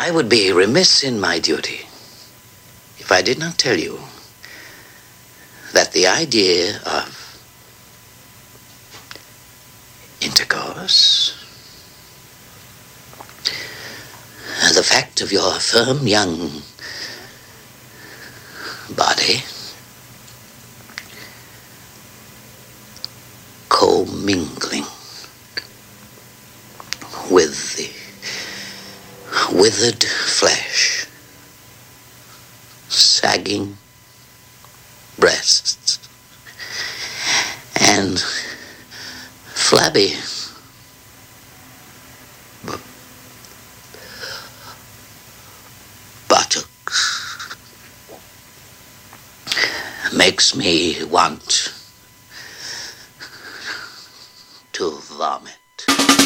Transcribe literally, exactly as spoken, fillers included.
I would be remiss in my duty if I did not tell you that the idea of intercourse, the fact of your firm young body commingling with the withered flesh, sagging breasts, and flabby b- buttocks makes me want